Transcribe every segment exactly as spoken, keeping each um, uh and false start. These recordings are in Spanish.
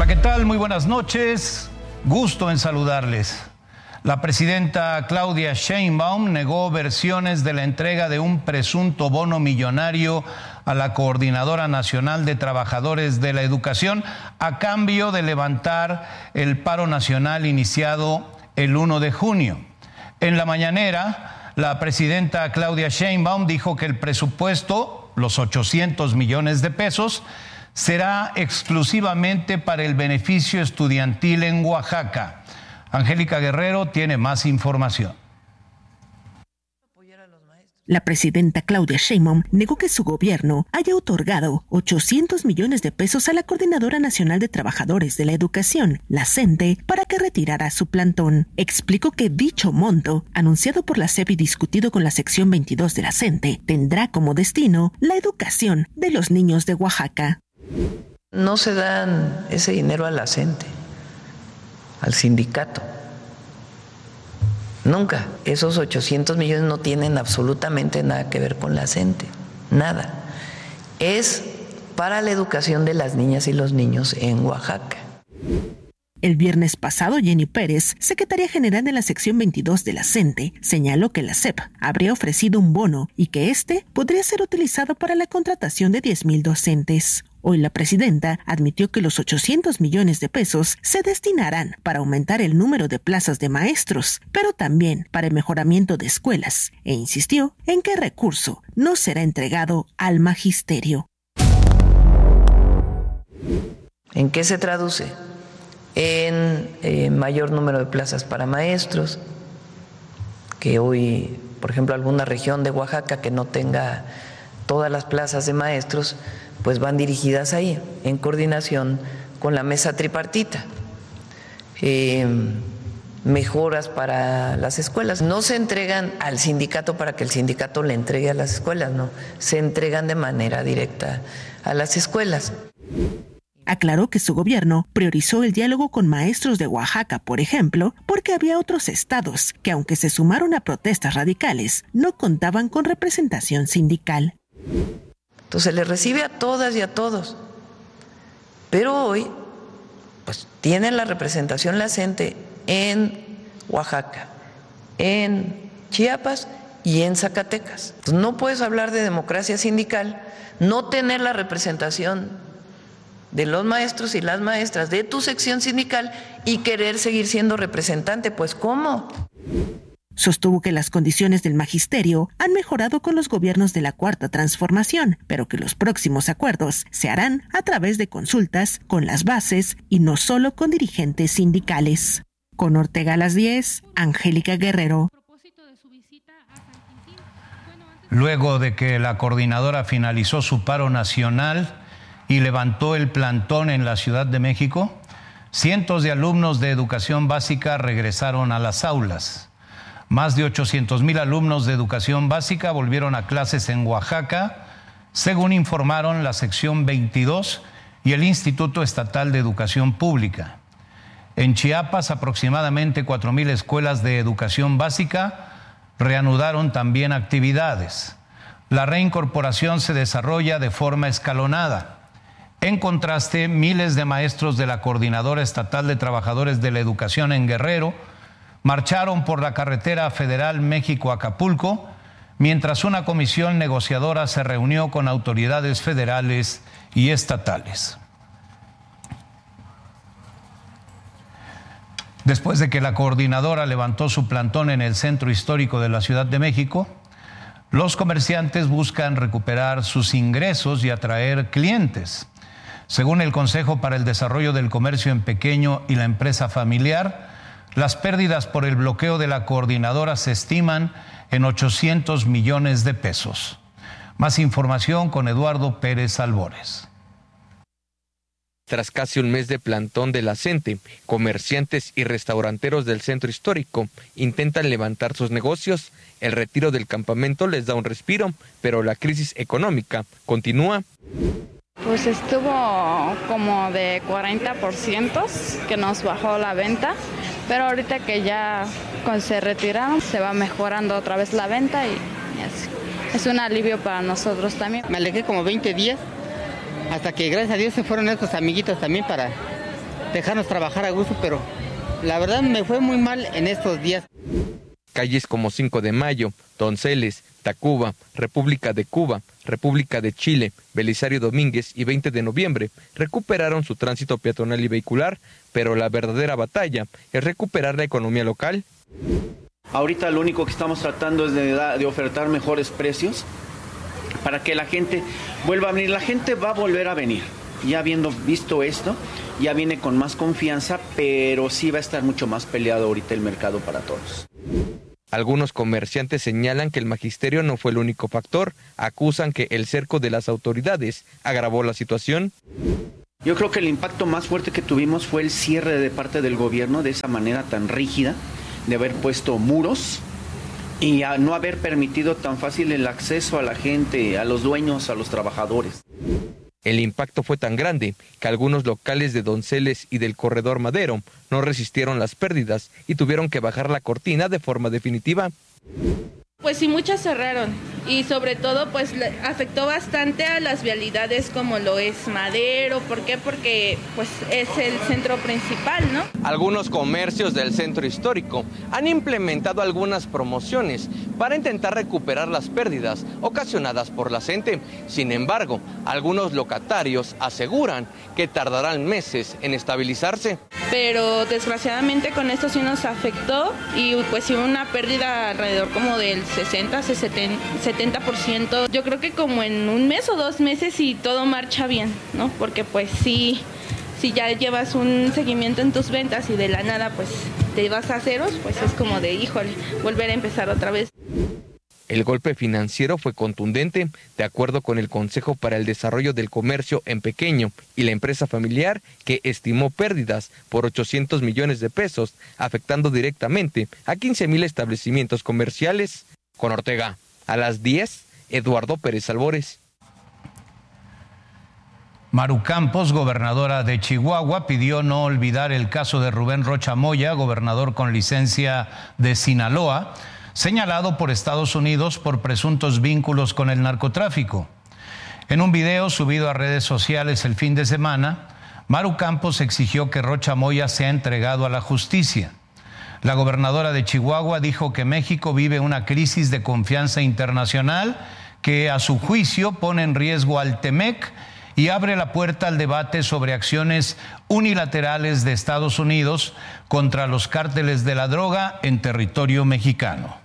¿qué tal? Muy buenas noches. Gusto en saludarles. La presidenta Claudia Sheinbaum negó versiones de la entrega de un presunto bono millonario a la Coordinadora Nacional de Trabajadores de la Educación a cambio de levantar el paro nacional iniciado el primero de junio. En la mañanera, la presidenta Claudia Sheinbaum dijo que el presupuesto, los ochocientos millones de pesos, será exclusivamente para el beneficio estudiantil en Oaxaca. Angélica Guerrero tiene más información. La presidenta Claudia Sheinbaum negó que su gobierno haya otorgado ochocientos millones de pesos a la Coordinadora Nacional de Trabajadores de la Educación, la CENTE, para que retirara su plantón. Explicó que dicho monto, anunciado por la S E P y discutido con la sección veintidós de la CENTE, tendrá como destino la educación de los niños de Oaxaca. No se dan ese dinero a la CENTE, al sindicato. Nunca. Esos ochocientos millones no tienen absolutamente nada que ver con la CENTE. Nada. Es para la educación de las niñas y los niños en Oaxaca. El viernes pasado, Jenny Pérez, secretaria general de la sección veintidós de la CENTE, señaló que la S E P habría ofrecido un bono y que este podría ser utilizado para la contratación de diez mil docentes. Hoy la presidenta admitió que los ochocientos millones de pesos se destinarán para aumentar el número de plazas de maestros, pero también para el mejoramiento de escuelas, e insistió en que el recurso no será entregado al magisterio. ¿En qué se traduce? En eh, mayor número de plazas para maestros, que hoy, por ejemplo, alguna región de Oaxaca que no tenga todas las plazas de maestros, pues van dirigidas ahí, en coordinación con la mesa tripartita. Eh, mejoras para las escuelas. No se entregan al sindicato para que el sindicato le entregue a las escuelas, no. Se entregan de manera directa a las escuelas. Aclaró que su gobierno priorizó el diálogo con maestros de Oaxaca, por ejemplo, porque había otros estados que, aunque se sumaron a protestas radicales, no contaban con representación sindical. Entonces les recibe a todas y a todos. Pero hoy, pues tienen la representación la CENTE en Oaxaca, en Chiapas y en Zacatecas. Entonces, no puedes hablar de democracia sindical, no tener la representación de los maestros y las maestras de tu sección sindical y querer seguir siendo representante. Pues, ¿cómo? Sostuvo que las condiciones del magisterio han mejorado con los gobiernos de la Cuarta Transformación, pero que los próximos acuerdos se harán a través de consultas con las bases y no solo con dirigentes sindicales. Con Ortega a las diez, Angélica Guerrero. Luego de que la coordinadora finalizó su paro nacional y levantó el plantón en la Ciudad de México, cientos de alumnos de educación básica regresaron a las aulas. Más de ochocientos mil alumnos de educación básica volvieron a clases en Oaxaca, según informaron la sección veintidós y el Instituto Estatal de Educación Pública. En Chiapas, aproximadamente cuatro mil escuelas de educación básica reanudaron también actividades. La reincorporación se desarrolla de forma escalonada. En contraste, miles de maestros de la Coordinadora Estatal de Trabajadores de la Educación en Guerrero marcharon por la carretera federal México-Acapulco, mientras una comisión negociadora se reunió con autoridades federales y estatales. Después de que la coordinadora levantó su plantón en el centro histórico de la Ciudad de México, los comerciantes buscan recuperar sus ingresos y atraer clientes. Según el Consejo para el Desarrollo del Comercio en Pequeño y la Empresa Familiar, las pérdidas por el bloqueo de la coordinadora se estiman en ochocientos millones de pesos. Más información con Eduardo Pérez Albores. Tras casi un mes de plantón de la CENTE, comerciantes y restauranteros del centro histórico intentan levantar sus negocios. El retiro del campamento les da un respiro, pero la crisis económica continúa. Pues estuvo como de cuarenta por ciento que nos bajó la venta, pero ahorita que ya se retiraron, se va mejorando otra vez la venta y, y así. Es un alivio para nosotros también. Me alejé como veinte días, hasta que gracias a Dios se fueron estos amiguitos también para, dejarnos trabajar a gusto, pero la verdad me fue muy mal en estos días. Calles como cinco de mayo, Donceles, Tacuba, República de Cuba, República de Chile, Belisario Domínguez y veinte de noviembre recuperaron su tránsito peatonal y vehicular, pero la verdadera batalla es recuperar la economía local. Ahorita lo único que estamos tratando es de, de ofertar mejores precios para que la gente vuelva a venir. La gente va a volver a venir, ya habiendo visto esto, ya viene con más confianza, pero sí va a estar mucho más peleado ahorita el mercado para todos. Algunos comerciantes señalan que el magisterio no fue el único factor, acusan que el cerco de las autoridades agravó la situación. Yo creo que el impacto más fuerte que tuvimos fue el cierre de parte del gobierno de esa manera tan rígida, de haber puesto muros y a no haber permitido tan fácil el acceso a la gente, a los dueños, a los trabajadores. El impacto fue tan grande que algunos locales de Donceles y del Corredor Madero no resistieron las pérdidas y tuvieron que bajar la cortina de forma definitiva. Pues sí, muchas cerraron y sobre todo pues afectó bastante a las vialidades como lo es Madero. ¿Por qué? Porque pues es el centro principal, ¿no? Algunos comercios del centro histórico han implementado algunas promociones para intentar recuperar las pérdidas ocasionadas por la gente. Sin embargo, algunos locatarios aseguran que tardarán meses en estabilizarse. Pero desgraciadamente con esto sí nos afectó y pues sí una pérdida alrededor como del sesenta, setenta por ciento. Yo creo que como en un mes o dos meses y todo marcha bien, ¿no? Porque pues sí, si ya llevas un seguimiento en tus ventas y de la nada pues te vas a ceros, pues es como de híjole, volver a empezar otra vez. El golpe financiero fue contundente, de acuerdo con el Consejo para el Desarrollo del Comercio en Pequeño y la empresa familiar, que estimó pérdidas por ochocientos millones de pesos, afectando directamente a quince mil establecimientos comerciales. Con Ortega, a las diez, Eduardo Pérez Albores. Maru Campos, gobernadora de Chihuahua, pidió no olvidar el caso de Rubén Rocha Moya, gobernador con licencia de Sinaloa, señalado por Estados Unidos por presuntos vínculos con el narcotráfico. En un video subido a redes sociales el fin de semana, Maru Campos exigió que Rocha Moya sea entregado a la justicia. La gobernadora de Chihuahua dijo que México vive una crisis de confianza internacional que, a su juicio, pone en riesgo al Temec y abre la puerta al debate sobre acciones unilaterales de Estados Unidos contra los cárteles de la droga en territorio mexicano.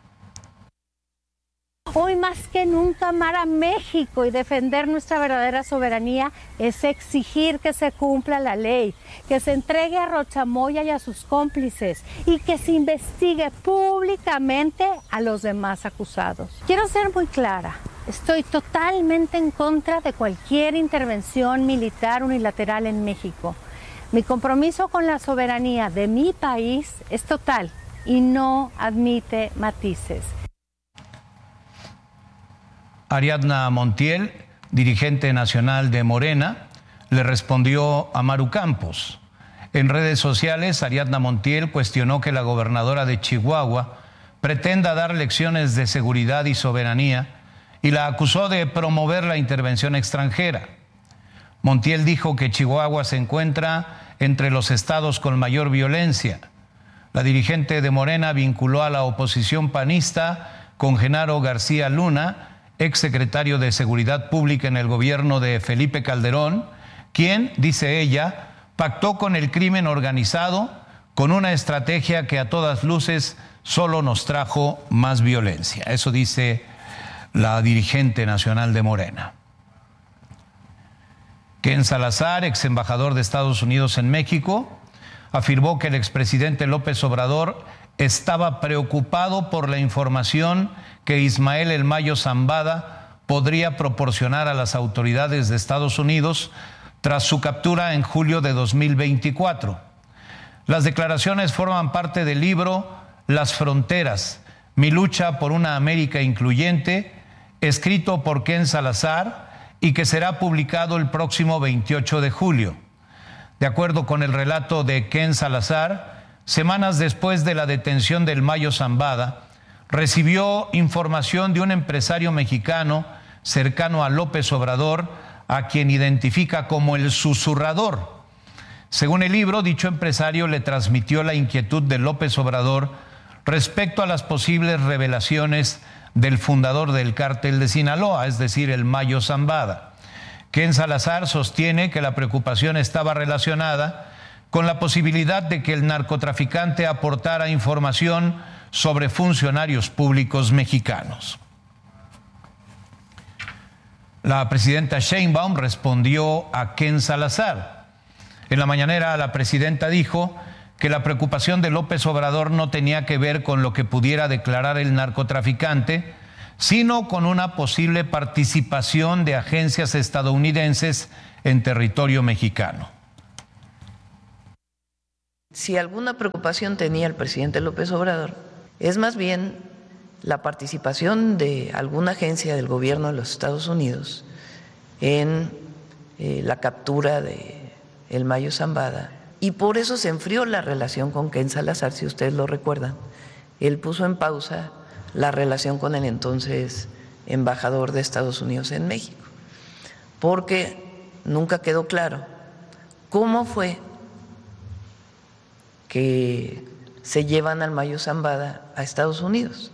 Hoy más que nunca amar a México y defender nuestra verdadera soberanía es exigir que se cumpla la ley, que se entregue a Rocha Moya y a sus cómplices y que se investigue públicamente a los demás acusados. Quiero ser muy clara, estoy totalmente en contra de cualquier intervención militar unilateral en México. Mi compromiso con la soberanía de mi país es total y no admite matices. Ariadna Montiel, dirigente nacional de Morena, le respondió a Maru Campos. En redes sociales, Ariadna Montiel cuestionó que la gobernadora de Chihuahua pretenda dar lecciones de seguridad y soberanía y la acusó de promover la intervención extranjera. Montiel dijo que Chihuahua se encuentra entre los estados con mayor violencia. La dirigente de Morena vinculó a la oposición panista con Genaro García Luna, exsecretario de Seguridad Pública en el gobierno de Felipe Calderón, quien, dice ella, pactó con el crimen organizado con una estrategia que a todas luces solo nos trajo más violencia. Eso dice la dirigente nacional de Morena. Ken Salazar, ex embajador de Estados Unidos en México, afirmó que el expresidente López Obrador estaba preocupado por la información que Ismael El Mayo Zambada podría proporcionar a las autoridades de Estados Unidos tras su captura en julio de dos mil veinticuatro. Las declaraciones forman parte del libro Las Fronteras, mi lucha por una América incluyente, escrito por Ken Salazar y que será publicado el próximo veintiocho de julio. De acuerdo con el relato de Ken Salazar, semanas después de la detención del Mayo Zambada, recibió información de un empresario mexicano cercano a López Obrador, a quien identifica como el susurrador. Según el libro, dicho empresario le transmitió la inquietud de López Obrador respecto a las posibles revelaciones del fundador del cártel de Sinaloa, es decir, el Mayo Zambada. Ken Salazar sostiene que la preocupación estaba relacionada con la posibilidad de que el narcotraficante aportara información sobre funcionarios públicos mexicanos. La presidenta Sheinbaum respondió a Ken Salazar. En la mañanera, la presidenta dijo que la preocupación de López Obrador no tenía que ver con lo que pudiera declarar el narcotraficante, sino con una posible participación de agencias estadounidenses en territorio mexicano. Si alguna preocupación tenía el presidente López Obrador, es más bien la participación de alguna agencia del gobierno de los Estados Unidos en eh, la captura de el Mayo Zambada, y por eso se enfrió la relación con Ken Salazar, si ustedes lo recuerdan. Él puso en pausa la relación con el entonces embajador de Estados Unidos en México, porque nunca quedó claro cómo fue que se llevan al Mayo Zambada a Estados Unidos.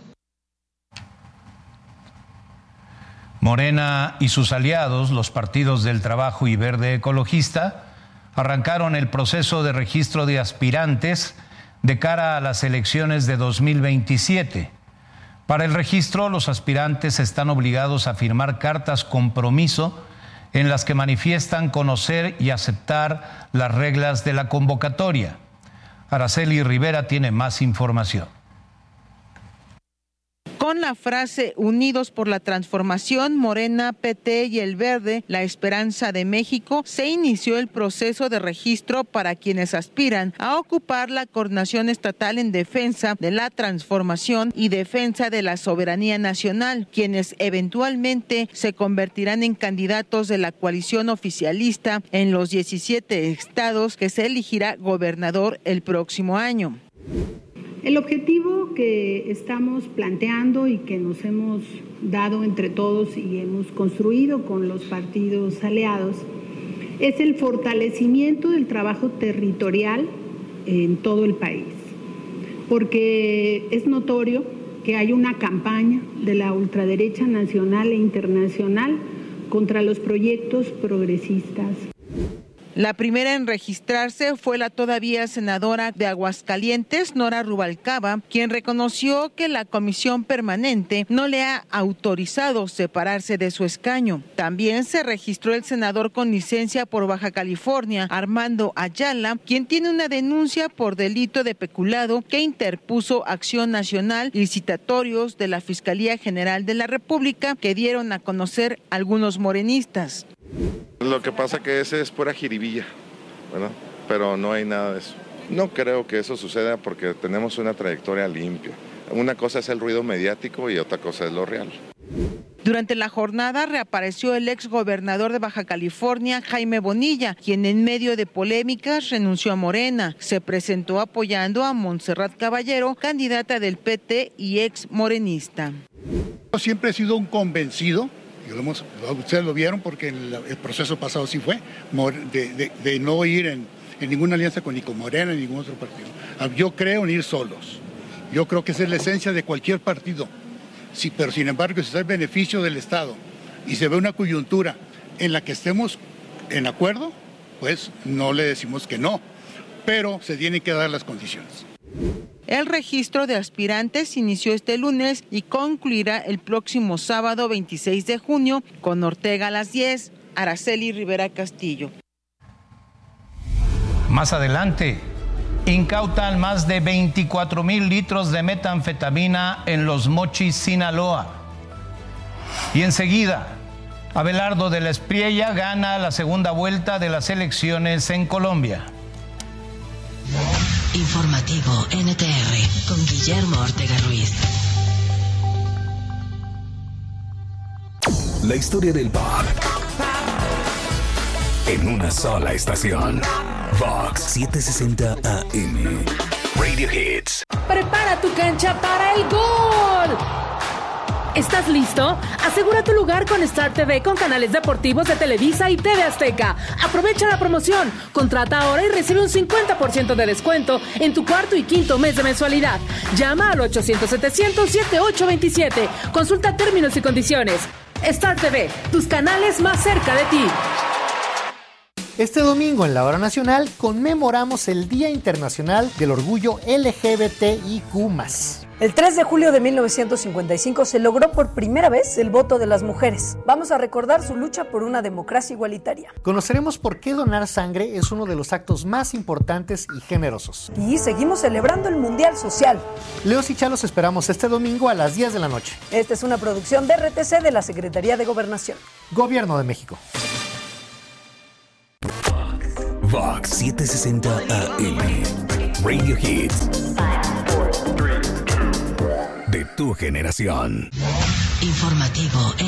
Morena y sus aliados, los partidos del Trabajo y Verde Ecologista, arrancaron el proceso de registro de aspirantes de cara a las elecciones de dos mil veintisiete. Para el registro, los aspirantes están obligados a firmar cartas compromiso en las que manifiestan conocer y aceptar las reglas de la convocatoria. Araceli Rivera tiene más información. Con la frase Unidos por la Transformación, Morena, P T y El Verde, la Esperanza de México, se inició el proceso de registro para quienes aspiran a ocupar la coordinación estatal en defensa de la transformación y defensa de la soberanía nacional, quienes eventualmente se convertirán en candidatos de la coalición oficialista en los diecisiete estados que se elegirá gobernador el próximo año. El objetivo que estamos planteando y que nos hemos dado entre todos y hemos construido con los partidos aliados es el fortalecimiento del trabajo territorial en todo el país, porque es notorio que hay una campaña de la ultraderecha nacional e internacional contra los proyectos progresistas. La primera en registrarse fue la todavía senadora de Aguascalientes, Nora Rubalcaba, quien reconoció que la comisión permanente no le ha autorizado separarse de su escaño. También se registró el senador con licencia por Baja California, Armando Ayala, quien tiene una denuncia por delito de peculado que interpuso Acción Nacional, licitatorios de la Fiscalía General de la República que dieron a conocer algunos morenistas. Lo que pasa que ese es pura jiribilla, ¿verdad? Pero no hay nada de eso. No creo que eso suceda porque tenemos una trayectoria limpia. Una cosa es el ruido mediático y otra cosa es lo real. Durante la jornada reapareció el ex gobernador de Baja California, Jaime Bonilla, quien en medio de polémicas renunció a Morena. Se presentó apoyando a Montserrat Caballero, candidata del P T y ex morenista. Yo siempre he sido un convencido. Ustedes lo vieron porque el, el proceso pasado sí fue, de, de, de no ir en, en ninguna alianza con ni con Morena ni ningún otro partido. Yo creo en ir solos. Yo creo que esa es la esencia de cualquier partido. Sí, pero sin embargo, si está el beneficio del Estado y se ve una coyuntura en la que estemos en acuerdo, pues no le decimos que no, pero se tienen que dar las condiciones. El registro de aspirantes inició este lunes y concluirá el próximo sábado veintiséis de junio con Ortega a las diez. Araceli Rivera Castillo. Más adelante, incautan más de veinticuatro mil litros de metanfetamina en Los Mochis, Sinaloa. Y enseguida, Abelardo de la Espriella gana la segunda vuelta de las elecciones en Colombia. Informativo N T R con Guillermo Ortega Ruiz. La historia del pop en una sola estación. Fox setecientos sesenta A M. Radio Hits. Prepara tu cancha para el gol. ¿Estás listo? Asegura tu lugar con Star T V con canales deportivos de Televisa y T V Azteca. Aprovecha la promoción. Contrata ahora y recibe un cincuenta por ciento de descuento en tu cuarto y quinto mes de mensualidad. Llama al ochocientos setecientos setenta y ocho veintisiete. Consulta términos y condiciones. Star T V, tus canales más cerca de ti. Este domingo en la Hora Nacional conmemoramos el Día Internacional del Orgullo L G B T I Q más. El tres de julio de mil novecientos cincuenta y cinco se logró por primera vez el voto de las mujeres. Vamos a recordar su lucha por una democracia igualitaria. Conoceremos por qué donar sangre es uno de los actos más importantes y generosos. Y seguimos celebrando el Mundial Social. Leos y Chalos esperamos este domingo a las diez de la noche. Esta es una producción de R T C de la Secretaría de Gobernación. Gobierno de México. Vox setecientos sesenta A M. Radio Hits. De tu generación. Informativo